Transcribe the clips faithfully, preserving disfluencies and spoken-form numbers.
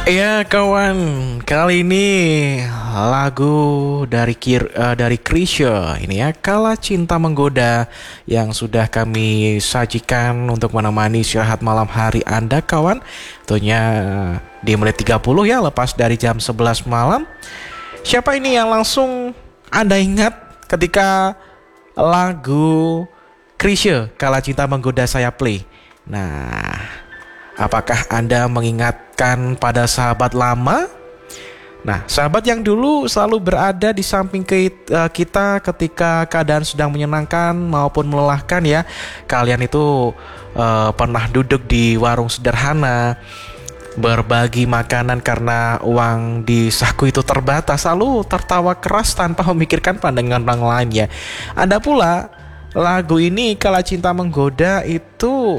Ya kawan, kali ini lagu dari Kir, uh, dari Chrisye ini ya, Kala Cinta Menggoda, yang sudah kami sajikan untuk menemani istirahat malam hari Anda kawan. Tentunya di menit tiga puluh ya, lepas dari jam sebelas malam. Siapa ini yang langsung Anda ingat ketika lagu Chrisye Kala Cinta Menggoda saya play? Nah, apakah Anda mengingatkan pada sahabat lama? Nah, sahabat yang dulu selalu berada di samping kita ketika keadaan sedang menyenangkan maupun melelahkan ya. Kalian itu uh, pernah duduk di warung sederhana, berbagi makanan karena uang di saku itu terbatas, lalu tertawa keras tanpa memikirkan pandangan orang lain ya. Ada pula lagu ini Kala Cinta Menggoda itu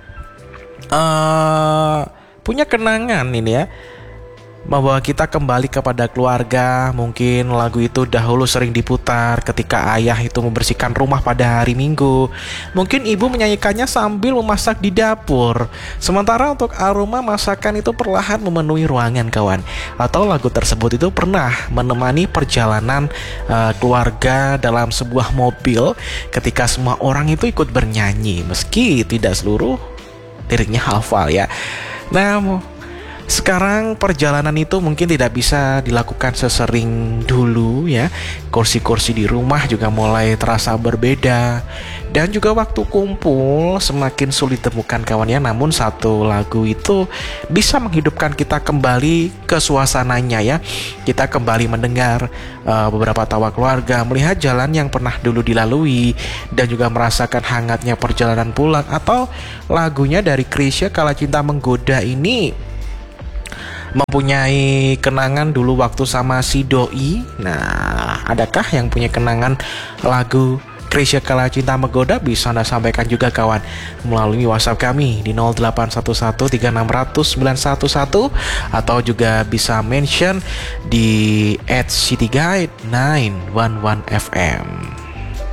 Uh, punya kenangan ini ya, membawa kita kembali kepada keluarga. Mungkin lagu itu dahulu sering diputar ketika ayah itu membersihkan rumah pada hari Minggu. Mungkin ibu menyanyikannya sambil memasak di dapur, sementara untuk aroma masakan itu perlahan memenuhi ruangan kawan. Atau lagu tersebut itu pernah menemani perjalanan uh, keluarga dalam sebuah mobil ketika semua orang itu ikut bernyanyi, meski tidak seluruh liriknya hafal ya. Nah, sekarang perjalanan itu mungkin tidak bisa dilakukan sesering dulu ya. Kursi-kursi di rumah juga mulai terasa berbeda, dan juga waktu kumpul semakin sulit temukan kawannya. Namun satu lagu itu bisa menghidupkan kita kembali ke suasananya ya. Kita kembali mendengar uh, beberapa tawa keluarga, melihat jalan yang pernah dulu dilalui, dan juga merasakan hangatnya perjalanan pulang. Atau lagunya dari Chrisye Kala Cinta Menggoda ini mempunyai kenangan dulu waktu sama si doi. Nah, adakah yang punya kenangan lagu Chrisye Kala Cinta Menggoda? Bisa Anda sampaikan juga kawan melalui WhatsApp kami di nol delapan satu satu tiga enam nol nol sembilan satu satu, atau juga bisa mention di at cityguide sembilan satu satu F M.